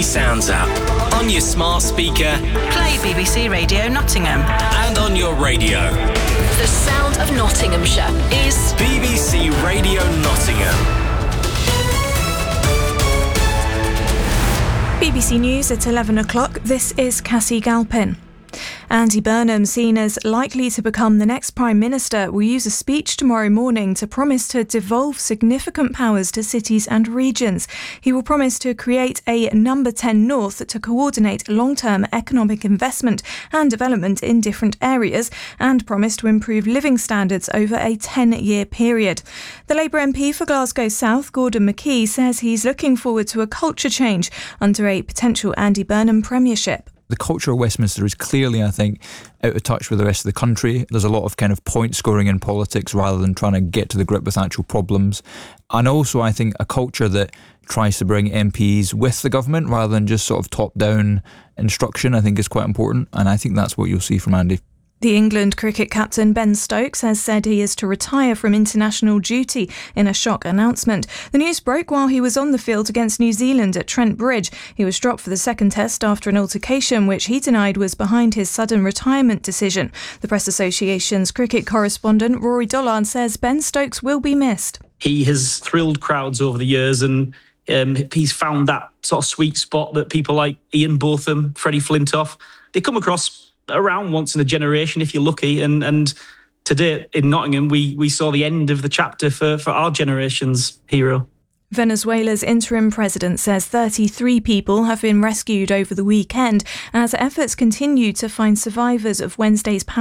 Sounds app on your smart speaker. Play BBC Radio Nottingham. And on your radio. The sound of Nottinghamshire is BBC Radio Nottingham. BBC News at 11 o'clock. This is Cassie Galpin. Andy Burnham, seen as likely to become the next Prime Minister, will use a speech tomorrow morning to promise to devolve significant powers to cities and regions. He will promise to create a Number 10 North to coordinate long-term economic investment and development in different areas, and promise to improve living standards over a 10-year period. The Labour MP for Glasgow South, Gordon McKee, says he's looking forward to a culture change under a potential Andy Burnham premiership. The culture of Westminster is clearly, I think, out of touch with the rest of the country. There's a lot of kind of point scoring in politics rather than trying to get to the grip with actual problems. And also, I think, a culture that tries to bring MPs with the government rather than just sort of top-down instruction, I think is quite important. And I think that's what you'll see from Andy. The England cricket captain Ben Stokes has said he is to retire from international duty in a shock announcement. The news broke while he was on the field against New Zealand at Trent Bridge. He was dropped for the second test after an altercation which he denied was behind his sudden retirement decision. The Press Association's cricket correspondent Rory Dollard says Ben Stokes will be missed. He has thrilled crowds over the years, and he's found that sort of sweet spot that people like Ian Botham, Freddie Flintoff, they come across around once in a generation if you're lucky, and today in Nottingham we saw the end of the chapter for our generation's hero. Venezuela's interim president says 33 people have been rescued over the weekend as efforts continue to find survivors of Wednesday's power